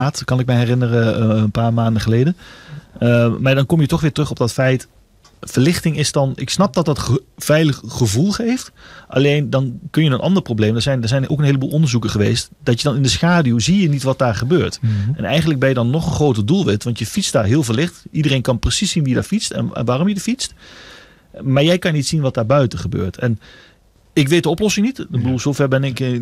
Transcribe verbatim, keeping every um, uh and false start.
kan ik me herinneren, uh, een paar maanden geleden. Uh, maar dan kom je toch weer terug op dat feit. Verlichting is dan, ik snap dat dat ge- veilig gevoel geeft. Alleen dan kun je een ander probleem. Er zijn, er zijn ook een heleboel onderzoeken geweest. Dat je dan in de schaduw zie je niet wat daar gebeurt. Mm-hmm. En eigenlijk ben je dan nog een groter doelwit. Want je fietst daar heel verlicht. Iedereen kan precies zien wie daar fietst en, en waarom je er fietst. Maar jij kan niet zien wat daar buiten gebeurt. En ik weet de oplossing niet. Ik bedoel, zover ben ik